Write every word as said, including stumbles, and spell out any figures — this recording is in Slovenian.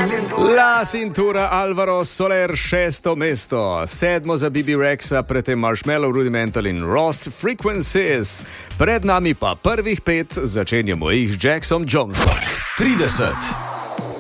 La cintura Alvaro Soler, šesto mesto, sedmo za B B Rexa, predtem Marshmallow, Rudimental in Lost Frequencies. Pred nami pa prvih pet, začenjamo jih z Jacksom Jonesom. trideset.